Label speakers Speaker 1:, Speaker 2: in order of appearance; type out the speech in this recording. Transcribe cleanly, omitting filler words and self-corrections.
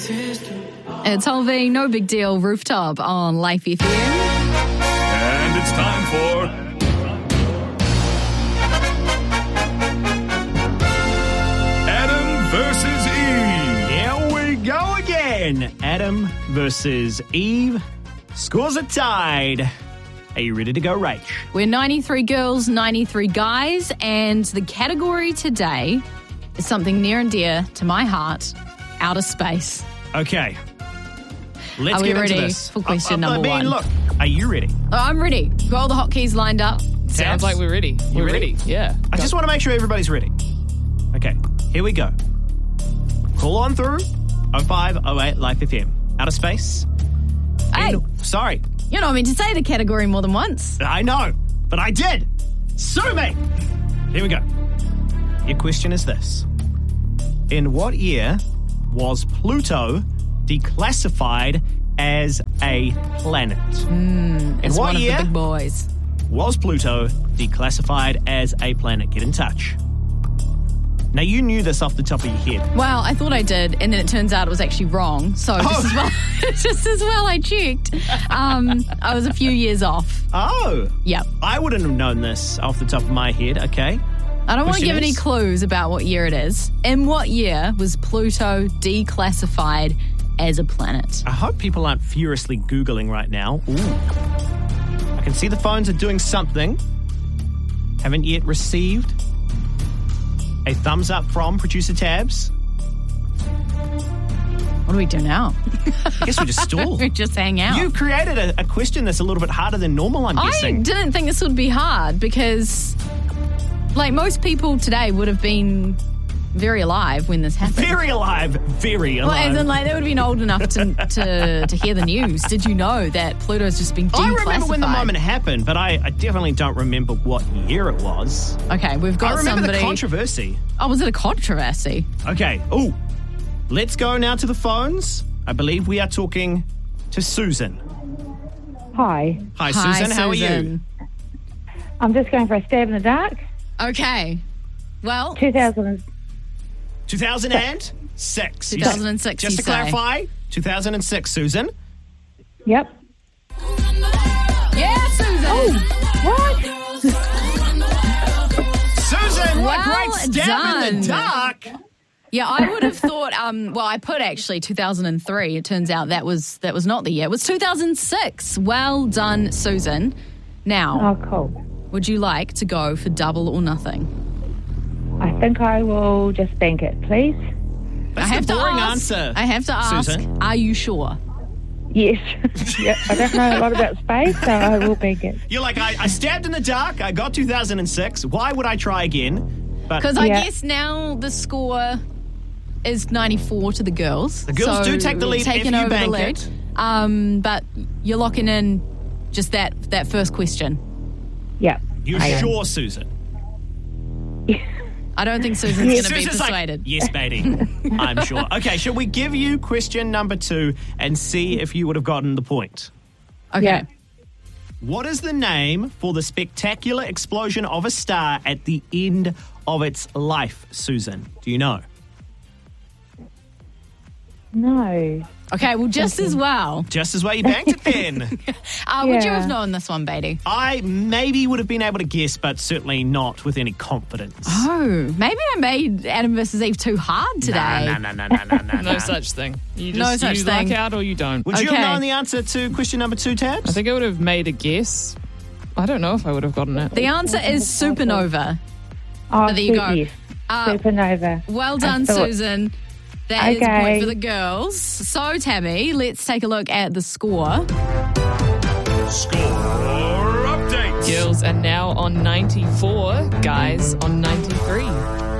Speaker 1: It's Holvey, No Big Deal, Rooftop on Life FM.
Speaker 2: And it's time for Adam versus Eve.
Speaker 3: Here we go again. Adam versus Eve. Scores are tied. Are you ready to go, Rach?
Speaker 1: We're 93 girls, 93 guys, and the category today is something near and dear to my heart, outer space.
Speaker 3: Okay. Let's
Speaker 1: Are we
Speaker 3: get into
Speaker 1: ready
Speaker 3: this.
Speaker 1: for question number one?
Speaker 3: Look, are you ready?
Speaker 1: I'm ready. Got all the hotkeys lined up.
Speaker 4: Sounds like we're ready. We're ready? Yeah.
Speaker 3: I just want to make sure everybody's ready. Okay, here we go. Call on through 0508 Life FM. Outer space.
Speaker 1: Hey,
Speaker 3: Sorry.
Speaker 1: you're not meant to say the category more than once.
Speaker 3: I know, but I did. Sue me. Here we go. Your question is this. In what year was Pluto declassified as a planet? In
Speaker 1: It's
Speaker 3: what
Speaker 1: one
Speaker 3: year
Speaker 1: of the big boys.
Speaker 3: was Pluto declassified as a planet? Get in touch. Now, you knew this off the top of your head.
Speaker 1: Well, I thought I did, and then it turns out it was actually wrong. So just as well I checked. I was a few years off.
Speaker 3: Oh.
Speaker 1: Yep.
Speaker 3: I wouldn't have known this off the top of my head, okay?
Speaker 1: I don't want to
Speaker 3: Question
Speaker 1: give any
Speaker 3: is?
Speaker 1: clues about what year it is. In what year was Pluto declassified as a planet?
Speaker 3: I hope people aren't furiously Googling right now. Ooh. I can see the phones are doing something. Haven't yet received a thumbs up from producer Tabs.
Speaker 1: What do we do now?
Speaker 3: I guess we just stall.
Speaker 1: We just hang out.
Speaker 3: You've created a question that's a little bit harder than normal, I'm
Speaker 1: I
Speaker 3: guessing.
Speaker 1: didn't think this would be hard because, like, most people today would have been very alive when this happened.
Speaker 3: Very alive. Very alive.
Speaker 1: Well, as in, like, they would have been old enough to hear the news. Did you know that Pluto's just been declassified?
Speaker 3: I remember when the moment happened, but I definitely don't remember what year it was.
Speaker 1: Okay, we've got
Speaker 3: I remember
Speaker 1: somebody.
Speaker 3: the controversy.
Speaker 1: Oh, was it a controversy?
Speaker 3: Okay. Ooh. Let's go now to the phones. I believe we are talking to Susan.
Speaker 5: Hi.
Speaker 3: Hi, Susan. How are you?
Speaker 1: Susan.
Speaker 5: I'm just going for a stab in the dark.
Speaker 1: Okay. Well,
Speaker 5: 2000.
Speaker 3: 2006.
Speaker 1: 2006,
Speaker 3: Just
Speaker 1: you
Speaker 3: to
Speaker 1: say.
Speaker 3: clarify, 2006, Susan.
Speaker 5: Yep.
Speaker 1: yeah, Susan.
Speaker 5: Oh, what?
Speaker 3: Susan, what a
Speaker 1: Well
Speaker 3: great stab in the
Speaker 1: done.
Speaker 3: dark.
Speaker 1: Yeah, I would have thought. Well, I put actually 2003. It turns out that was not the year. It was 2006. Well done, Susan. Now,
Speaker 5: Oh, cool.
Speaker 1: would you like to go for double or nothing?
Speaker 5: I think I will just bank it, please.
Speaker 3: That's
Speaker 1: I have
Speaker 3: a
Speaker 1: to
Speaker 3: boring
Speaker 1: ask.
Speaker 3: answer.
Speaker 1: I have to ask.
Speaker 3: Susan.
Speaker 1: Are you sure?
Speaker 5: Yes. Yep. I don't know a lot about space, so I will bank it.
Speaker 3: You're like, I stabbed in the dark. I got 2006. Why would I try again? But
Speaker 1: Because I
Speaker 5: Yeah.
Speaker 1: guess now the score is 94 to the girls.
Speaker 3: The girls do take the lead
Speaker 1: taking
Speaker 3: if you
Speaker 1: over
Speaker 3: bank
Speaker 1: the lead.
Speaker 3: it.
Speaker 1: But you're locking in just that first question.
Speaker 5: Yep.
Speaker 3: you're
Speaker 5: I am.
Speaker 3: sure, Susan?
Speaker 1: I don't think Susan's going to be
Speaker 3: Susan's
Speaker 1: persuaded.
Speaker 3: like, yes, Beatty. I'm sure. Okay, shall we give you question number 2 and see if you would have gotten the point?
Speaker 1: Okay.
Speaker 5: Yeah.
Speaker 3: What is the name for the spectacular explosion of a star at the end of its life, Susan? Do you know?
Speaker 5: No.
Speaker 1: Okay, well, just as well.
Speaker 3: Just as well you banked it then.
Speaker 1: Would you
Speaker 5: Yeah.
Speaker 1: have known this one, Beatty?
Speaker 3: I maybe would have been able to guess, but certainly not with any confidence.
Speaker 1: Oh, maybe I made Adam versus Eve too hard today.
Speaker 3: No.
Speaker 4: No such thing. You
Speaker 1: No
Speaker 4: just
Speaker 1: such
Speaker 4: you
Speaker 1: thing.
Speaker 4: luck out or you don't.
Speaker 3: Would you
Speaker 1: Okay.
Speaker 3: have known the answer to question number 2, Tabs?
Speaker 4: I think I would have made a guess. I don't know if I would have gotten it.
Speaker 1: The answer is supernova.
Speaker 5: Oh,
Speaker 1: there you go.
Speaker 5: Yes. Supernova.
Speaker 1: Well done,
Speaker 5: I thought-
Speaker 1: Susan. That is a
Speaker 5: Okay.
Speaker 1: point for the girls. So, Tammy, let's take a look at the score.
Speaker 2: Score update.
Speaker 4: Girls are now on 94, guys on 93.